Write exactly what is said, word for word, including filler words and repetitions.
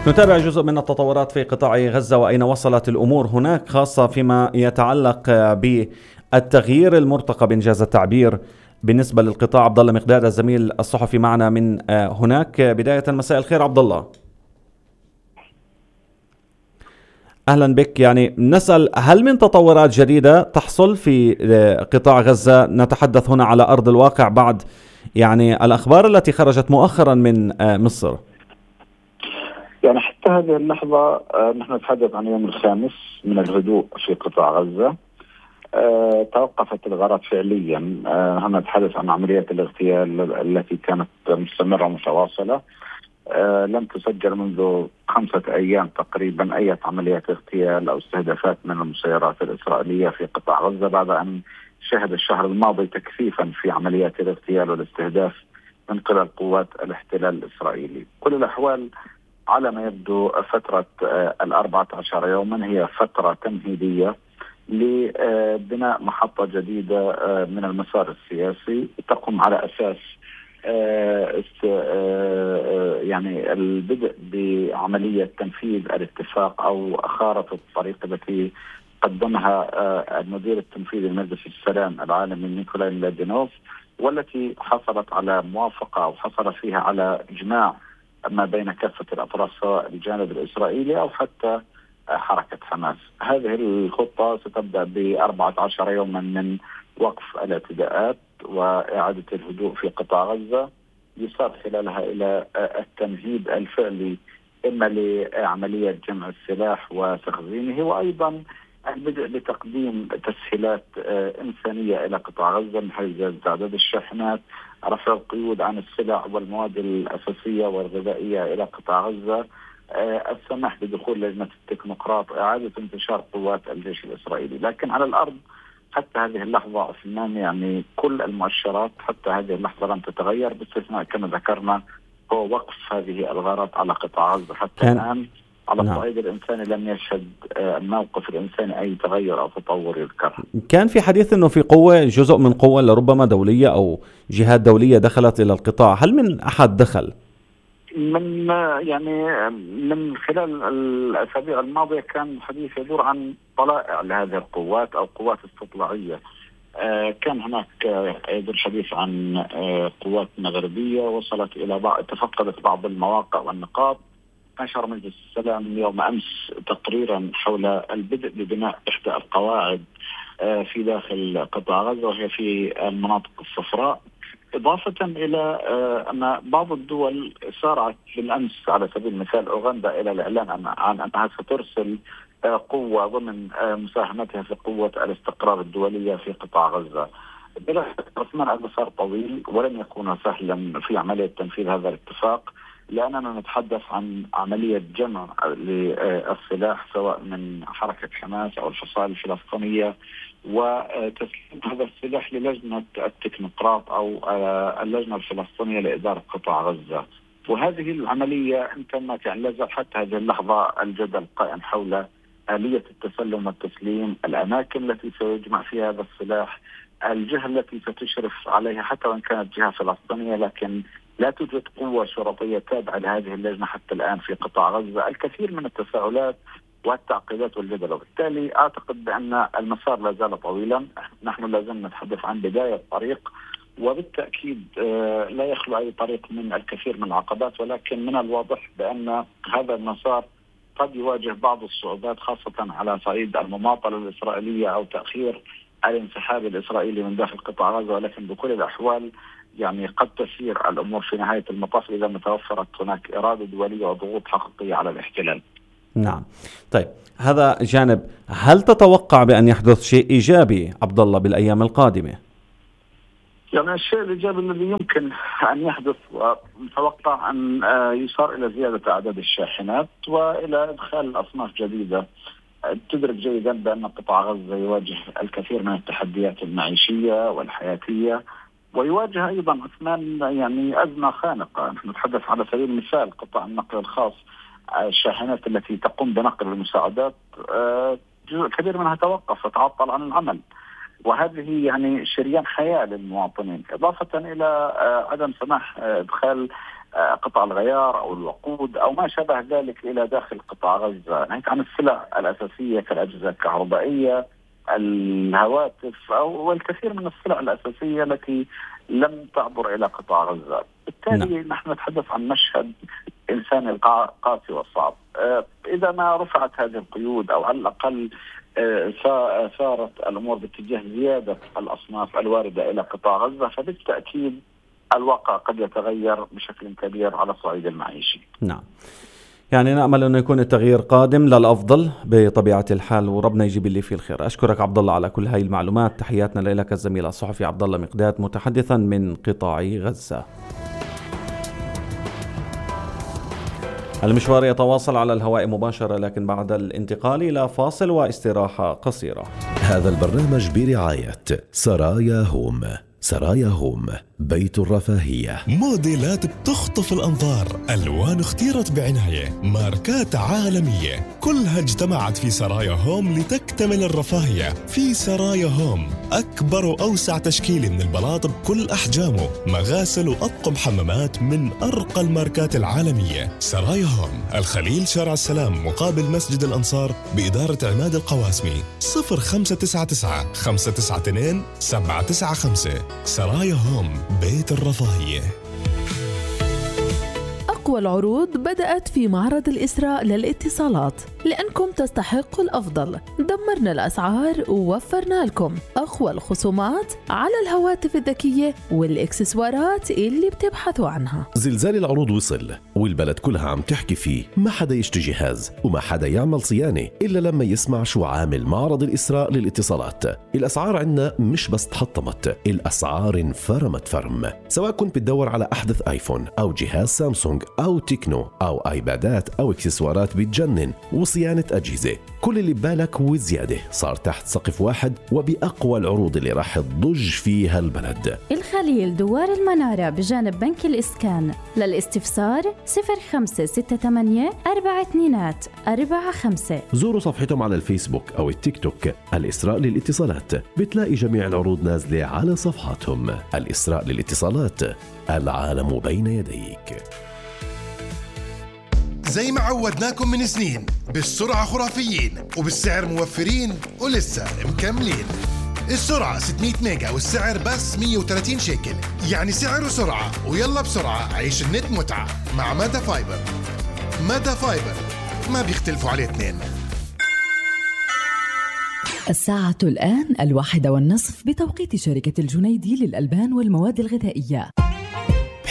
نتابع جزء من التطورات في قطاع غزة وأين وصلت الأمور هناك، خاصة فيما يتعلق بالتغيير المرتقب إنجاز التعبير بالنسبة للقطاع. عبد الله مقداد الزميل الصحفي معنا من هناك. بداية مساء الخير عبد الله. أهلا بك. يعني نسأل، هل من تطورات جديدة تحصل في قطاع غزة؟ نتحدث هنا على أرض الواقع بعد يعني الأخبار التي خرجت مؤخرا من مصر. يعني حتى هذه اللحظة آه نحن نتحدث عن يوم الخامس من الهدوء في قطاع غزة. آه توقفت الغارات فعليا. آه نحن نتحدث عن عمليات الاغتيال التي كانت مستمرة ومتواصلة. آه لم تسجل منذ خمسة أيام تقريبا أي عمليات اغتيال أو استهدافات من المسيرات الإسرائيلية في قطاع غزة، بعد أن شهد الشهر الماضي تكثيفا في عمليات الاغتيال والاستهداف من قبل قوات الاحتلال الإسرائيلي. كل الأحوال على ما يبدو فترة الأربعة عشر يوما هي فترة تمهيدية لبناء محطة جديدة من المسار السياسي تقوم على أساس يعني البدء بعملية تنفيذ الاتفاق أو خارطة الطريق التي قدمها المدير التنفيذي لمجلس السلام العالمي نيكولاي ميلادينوف، والتي حصلت على موافقة أو حصل فيها على إجماع ما بين كافة الأطراف سواء الجانب الإسرائيلي أو حتى حركة حماس. هذه الخطة ستبدأ بأربعة عشر يوما من وقف الاعتداءات وإعادة الهدوء في قطاع غزة، يصار خلالها إلى التمهيد الفعلي إما لعملية جمع السلاح وتخزينه، وأيضا البدء بتقديم تسهيلات إنسانية إلى قطاع غزة من حيث تعداد الشاحنات، رفع القيود عن السلع والمواد الأساسية والغذائية إلى قطاع غزة، السماح بدخول لجنة التكنوقراط، إعادة انتشار قوات الجيش الإسرائيلي. لكن على الأرض حتى هذه اللحظة عثمان يعني كل المؤشرات حتى هذه اللحظة لم تتغير، باستثناء كما ذكرنا هو وقف هذه الغارات على قطاع غزة حتى الآن. على الصعيد الإنساني لم يشهد الموقف الإنساني أي تغير أو تطور يذكر. كان في حديث أنه في قوة جزء من قوة لربما دولية أو جهات دولية دخلت إلى القطاع، هل من أحد دخل؟ من يعني من خلال الأسابيع الماضية كان الحديث يدور عن طلائع لهذه القوات أو قوات استطلاعية. كان هناك يدور الحديث عن قوات مغربية وصلت إلى بعض، تفقدت بعض المواقع والنقاط. نشر مجلس السلام يوم أمس تقريرا حول البدء ببناء إحدى القواعد في داخل قطاع غزة وهي في المناطق الصفراء، إضافة إلى أن بعض الدول سارعت بالأمس على سبيل المثال أوغندا إلى الإعلان عن أنها سترسل قوة ضمن مساهمتها في قوة الاستقرار الدولية في قطاع غزة. بلا عثمان المسار طويل ولن يكون سهلا في عملية تنفيذ هذا الاتفاق، لأننا نتحدث عن عملية جمع للسلاح سواء من حركة حماس أو الفصائل الفلسطينية، وتسليم هذا السلاح للجنة التكنوقراط أو اللجنة الفلسطينية لإدارة قطاع غزة. وهذه العملية إن تمت يعني لازال حتى هذه اللحظة الجدل قائم حول آلية التسلم والتسليم، الأماكن التي سيجمع فيها هذا السلاح، الجهة التي ستشرف عليها حتى وإن كانت جهة فلسطينية، لكن لا توجد قوة شرطية تابعة لهذه اللجنة حتى الآن في قطاع غزة. الكثير من التساؤلات والتعقيدات والجدل، وبالتالي أعتقد بأن المسار لا زال طويلا. نحن لازم نتحدث عن بداية طريق، وبالتأكيد لا يخلو أي طريق من الكثير من العقبات، ولكن من الواضح بأن هذا المسار قد يواجه بعض الصعوبات خاصة على صعيد المماطلة الإسرائيلية أو تأخير الانسحاب الإسرائيلي من داخل قطاع غزة، ولكن بكل الأحوال يعني قد تسير الأمور في نهاية المطاف إذا ما توفرت هناك إرادة دولية وضغوط حقيقية على الاحتلال. نعم. طيب، هذا جانب. هل تتوقع بأن يحدث شيء إيجابي عبد الله بالأيام القادمة؟ يعني الشيء الإيجابي الذي يمكن أن يحدث ومتوقع أن يصار إلى زيادة أعداد الشاحنات وإلى إدخال أصناف جديدة. تدرك جيدا بأن قطاع غزة يواجه الكثير من التحديات المعيشية والحياتية، ويواجه أيضا عثمان يعني أزمة خانقة. نحن نتحدث على سبيل المثال قطاع النقل الخاص، الشاحنات التي تقوم بنقل المساعدات جزء كبير منها توقف وتعطل عن العمل، وهذه يعني شريان حياة للمواطنين، إضافة إلى عدم سماح إدخال قطع الغيار أو الوقود أو ما شابه ذلك إلى داخل قطاع غزة، نحكي عن السلع الأساسية كالأجهزة الكهربائية، الهواتف أو والكثير من السلع الأساسية التي لم تعبر إلى قطاع غزة. بالتالي نعم. نحن نتحدث عن مشهد إنساني قاسي وصعب. إذا ما رفعت هذه القيود أو على الأقل صارت الأمور باتجاه زيادة الأصناف الواردة إلى قطاع غزة، فبالتأكيد الواقع قد يتغير بشكل كبير على الصعيد المعيشي. نعم، يعني نأمل أنه يكون التغيير قادم للأفضل بطبيعة الحال، وربنا يجيب اللي فيه الخير. أشكرك عبد الله على كل هاي المعلومات. تحياتنا لك الزميل الصحفي عبد الله مقداد متحدثا من قطاع غزة. المشوار يتواصل على الهواء مباشرة، لكن بعد الانتقال إلى فاصل واستراحة قصيرة. هذا البرنامج برعاية سرايا هوم. سرايا هوم، بيت الرفاهية. موديلات بتخطف الأنظار، ألوان اختيرت بعناية، ماركات عالمية، كلها اجتمعت في سرايا هوم لتكتمل الرفاهية. في سرايا هوم أكبر وأوسع تشكيل من البلاط بكل أحجامه، مغاسل وأطقم حمامات من أرقى الماركات العالمية. سرايا هوم، الخليل، شارع السلام، مقابل مسجد الأنصار، بإدارة عماد القواسمي. صفر خمسة تسعة تسعة خمسة تسعة اثنين سبعة تسعة خمسة. سرايا هوم، بيت الرفاهية. أقوى العروض بدأت في معرض الإسراء للاتصالات، لأنكم تستحقوا الأفضل. دمرنا الأسعار ووفرنا لكم أقوى الخصومات على الهواتف الذكية والإكسسوارات اللي بتبحثوا عنها. زلزال العروض وصل والبلد كلها عم تحكي فيه، ما حدا يشتري جهاز وما حدا يعمل صيانة إلا لما يسمع شو عامل معرض الإسراء للاتصالات. الأسعار عنا مش بس تحطمت، الأسعار انفرمت فرم. سواء كنت بتدور على أحدث آيفون أو جهاز سامسونج أو تكنو أو آيبادات أو إكسسوارات بتجنن وصيانة أجهزة، كل اللي ببالك وزيادة صار تحت سقف واحد وبأقوى العروض اللي راح تضج فيها البلد. الخليل، دوار المنارة بجانب بنك الإسكان. للاستفسار صفر خمسة ستة ثمانية أربعة اثنين أربعة خمسة. زوروا صفحتهم على الفيسبوك أو التيك توك الإسراء للاتصالات، بتلاقي جميع العروض نازلة على صفحاتهم. الإسراء للاتصالات، العالم بين يديك. زي ما عودناكم من سنين، بالسرعة خرافيين وبالسعر موفرين ولسه مكملين. السرعة ستمية ميجا والسعر بس مية وثلاثين شيكل، يعني سعر وسرعة. ويلا بسرعة عيش النت متعة مع مادا فايبر. مادا فايبر، ما بيختلفوا عليه اثنين. الساعة الآن الواحدة والنصف بتوقيت شركة الجنيدي للألبان والمواد الغذائية.